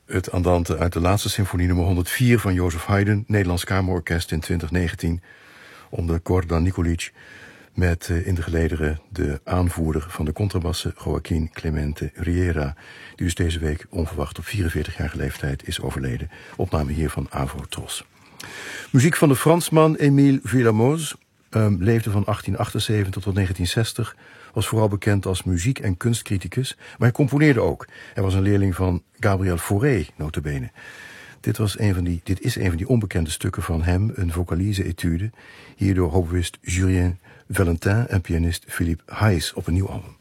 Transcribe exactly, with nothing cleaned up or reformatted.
het andante uit de laatste symfonie nummer honderdvier van Joseph Haydn, Nederlands Kamerorkest in twintig negentien, onder Gordan Nikolic, met uh, in de gelederen de aanvoerder van de contrabassen, Joaquín Clemente Riera, die dus deze week onverwacht op vierenveertigjarige leeftijd is overleden. Opname hier van Avo Tros. Muziek van de Fransman Émile Villamoz, um, leefde van achttien achtenzeventig tot negentien zestig, was vooral bekend als muziek- en kunstcriticus, maar hij componeerde ook. Hij was een leerling van Gabriel Fauré, nota bene. Dit, was een van die, dit is een van die onbekende stukken van hem, een vocalize-etude, hier door hoboïst Julien Valentin en pianist Philippe Hayes op een nieuw album.